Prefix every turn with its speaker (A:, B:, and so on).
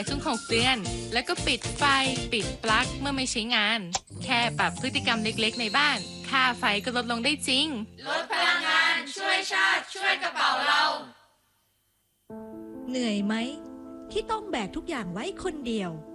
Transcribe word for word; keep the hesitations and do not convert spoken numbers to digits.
A: ทุกหกเดือนแล้วก็ปิดไฟปิดปลั๊กเมื่อไม่ใช้งานแค่ปรับพฤติกรรมเล็กๆในบ้านค่าไฟก็ลดลงได้จริง
B: ลดพลังงานช่วยชาติช่วยกระเป๋าเรา
C: เหนื่อยไหมที่ต้องแบกทุกอย่างไว้คนเดียว